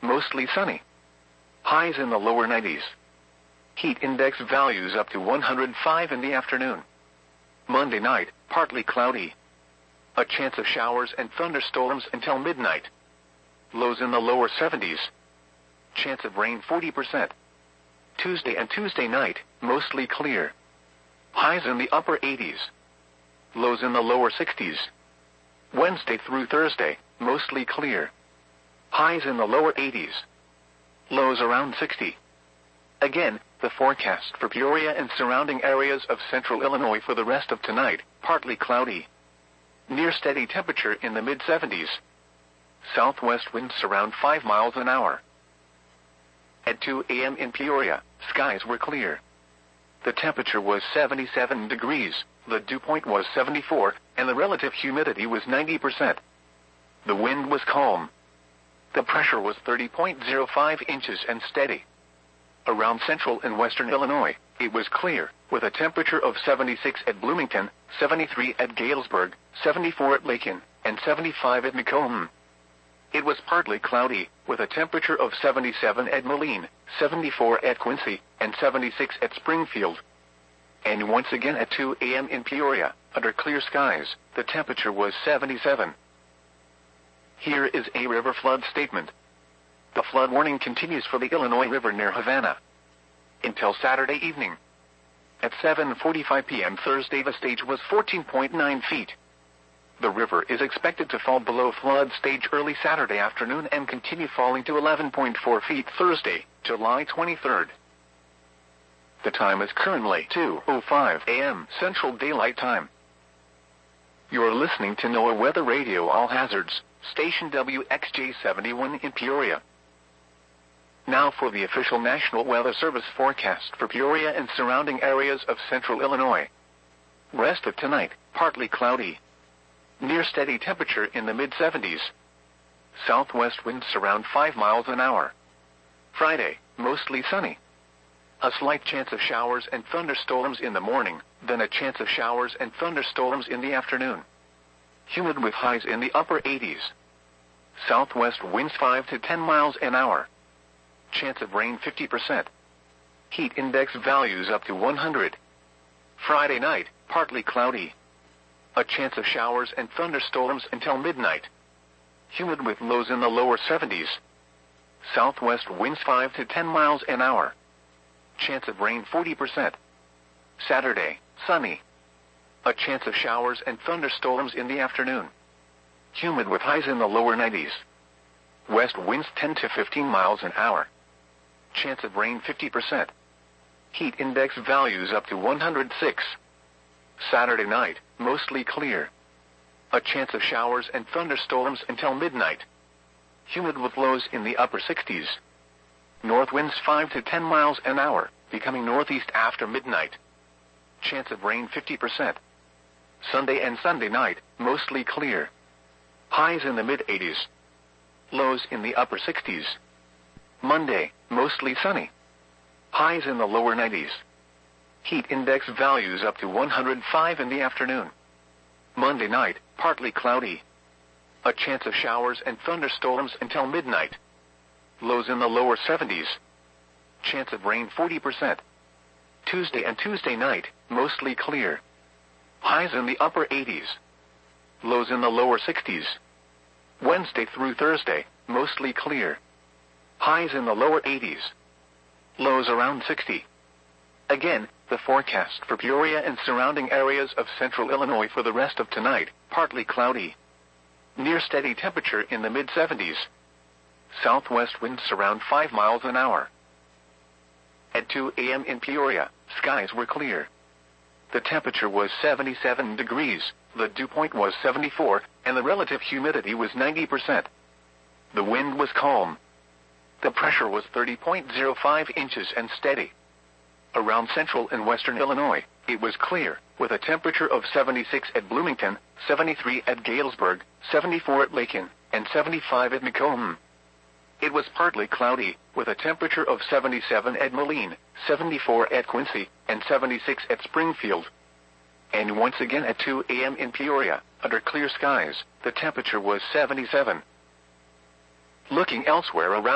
mostly sunny. Highs in the lower 90s. Heat index values up to 105 in the afternoon. Monday night, partly cloudy. A chance of showers and thunderstorms until midnight. Lows in the lower 70s. Chance of rain 40%. Tuesday and Tuesday night, mostly clear. Highs in the upper 80s. Lows in the lower 60s. Wednesday through Thursday, mostly clear. Highs in the lower 80s. Lows around 60. Again, the forecast for Peoria and surrounding areas of central Illinois for the rest of tonight, partly cloudy. Near steady temperature in the mid-70s. Southwest winds around 5 miles an hour. At 2 a.m. in Peoria, skies were clear. The temperature was 77 degrees, the dew point was 74, and the relative humidity was 90%. The wind was calm. The pressure was 30.05 inches and steady. Around central and western Illinois, it was clear, with a temperature of 76 at Bloomington, 73 at Galesburg, 74 at Lakin, and 75 at Macomb. It was partly cloudy, with a temperature of 77 at Moline, 74 at Quincy, and 76 at Springfield. And once again at 2 a.m. in Peoria, under clear skies, the temperature was 77. Here is a river flood statement. The flood warning continues for the Illinois River near Havana until Saturday evening. At 7:45 p.m. Thursday, the stage was 14.9 feet. The river is expected to fall below flood stage early Saturday afternoon and continue falling to 11.4 feet Thursday, July 23rd. The time is currently 2:05 a.m. Central Daylight Time. You're listening to NOAA Weather Radio All Hazards, station WXJ71 in Peoria. Now for the official National Weather Service forecast for Peoria and surrounding areas of central Illinois. Rest of tonight, partly cloudy. Near steady temperature in the mid-70s. Southwest winds around 5 miles an hour. Friday, mostly sunny. A slight chance of showers and thunderstorms in the morning, then a chance of showers and thunderstorms in the afternoon. Humid with highs in the upper 80s. Southwest winds 5 to 10 miles an hour. Chance of rain 50%. Heat index values up to 100. Friday night, partly cloudy. A chance of showers and thunderstorms until midnight. Humid with lows in the lower 70s. Southwest winds 5 to 10 miles an hour. Chance of rain 40%. Saturday, sunny. A chance of showers and thunderstorms in the afternoon. Humid with highs in the lower 90s. West winds 10 to 15 miles an hour. Chance of rain 50%. Heat index values up to 106. Saturday night, mostly clear. A chance of showers and thunderstorms until midnight. Humid with lows in the upper 60s. North winds 5 to 10 miles an hour, becoming northeast after midnight. Chance of rain 50%. Sunday and Sunday night, mostly clear. Highs in the mid-80s. Lows in the upper 60s. Monday, mostly sunny. Highs in the lower 90s. Heat index values up to 105 in the afternoon. Monday night, partly cloudy. A chance of showers and thunderstorms until midnight. Lows in the lower 70s. Chance of rain 40%. Tuesday and Tuesday night, mostly clear. Highs in the upper 80s. Lows in the lower 60s. Wednesday through Thursday, mostly clear. Highs in the lower 80s. Lows around 60. Again, the forecast for Peoria and surrounding areas of central Illinois for the rest of tonight, partly cloudy. Near steady temperature in the mid-70s. Southwest winds around 5 miles an hour. At 2 a.m. in Peoria, skies were clear. The temperature was 77 degrees, the dew point was 74, and the relative humidity was 90%. The wind was calm. The pressure was 30.05 inches and steady. Around central and western Illinois, it was clear, with a temperature of 76 at Bloomington, 73 at Galesburg, 74 at Lakin, and 75 at Macomb. It was partly cloudy, with a temperature of 77 at Moline, 74 at Quincy, and 76 at Springfield. And once again at 2 a.m. in Peoria, under clear skies, the temperature was 77. Looking elsewhere around